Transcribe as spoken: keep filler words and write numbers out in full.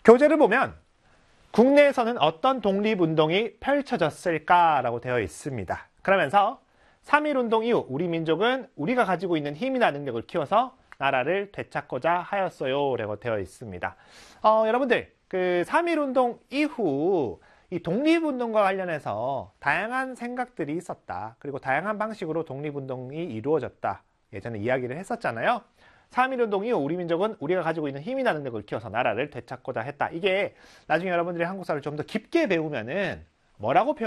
교재를 보면 국내에서는 어떤 독립운동이 펼쳐졌을까라고 되어 있습니다. 그러면서 삼일운동 이후 우리 민족은 우리가 가지고 있는 힘이나 능력을 키워서 나라를 되찾고자 하였어요 라고 되어 있습니다. 어, 여러분들 그 삼일운동 이후 이 독립운동과 관련해서 다양한 생각들이 있었다. 그리고 다양한 방식으로 독립운동이 이루어졌다. 예전에 이야기를 했었잖아요. 삼일운동 이후 우리 민족은 우리가 가지고 있는 힘이나 능력을 키워서 나라를 되찾고자 했다. 이게 나중에 여러분들이 한국사를 좀 더 깊게 배우면은 뭐라고 표현